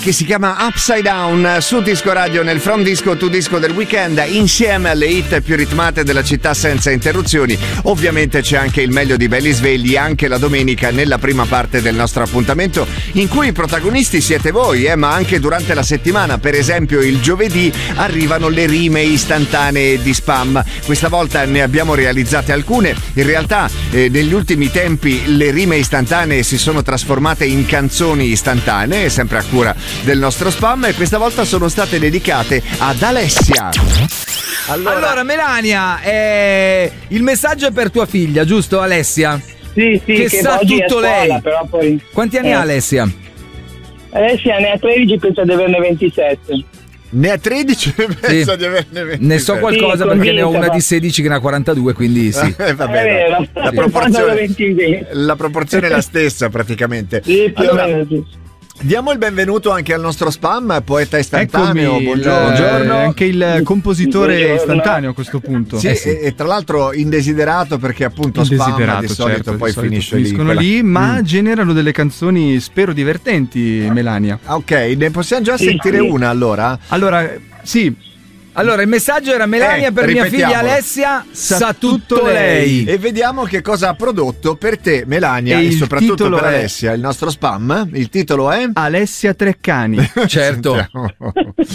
che si chiama Upside Down su Disco Radio nel From Disco to Disco del weekend, insieme alle hit più ritmate della città senza interruzioni. Ovviamente c'è anche il meglio di belli svegli anche la domenica nella prima parte del nostro appuntamento, in cui i protagonisti siete voi, ma anche durante la settimana. Per esempio il giovedì arrivano le rime istantanee di Spam. Questa volta ne abbiamo realizzate alcune. In realtà negli ultimi tempi le rime istantanee si sono trasformate in canzoni istantanee, sempre a cura del nostro Spam, e questa volta sono state dedicate ad Alessia. Allora Melania, il messaggio è per tua figlia, giusto Alessia? Sì, che sa oggi è tutto scuola, lei. però poi... Quanti anni ha Alessia? Alessia ne ha 13, penso di averne 27. Ne ha 13, penso Sì. di averne 20. Ne so qualcosa Sì, perché ne ho convinta, una di 16 che ne ha 42, quindi sì. Vabbè, È vero, la proporzione è la stessa praticamente. Sì, più Allora, o meno sì. diamo il benvenuto anche al nostro Spam, poeta istantaneo. Eccomi, Buongiorno. anche il compositore Buongiorno. istantaneo a questo punto. Sì, e tra l'altro indesiderato, perché appunto Spam Indesiderato, di solito certo, poi di solito finiscono finiscono lì, ma generano delle canzoni spero divertenti, Melania. Ok, ne possiamo già Sì, sentire sì. una allora? Allora, sì, Allora il messaggio era: Melania, per mia figlia ripetiamolo. Alessia sa tutto lei. E vediamo che cosa ha prodotto per te Melania E e il soprattutto titolo per è- Alessia il nostro Spam. Il titolo è? Alessia Treccani. Certo. Sentiamo.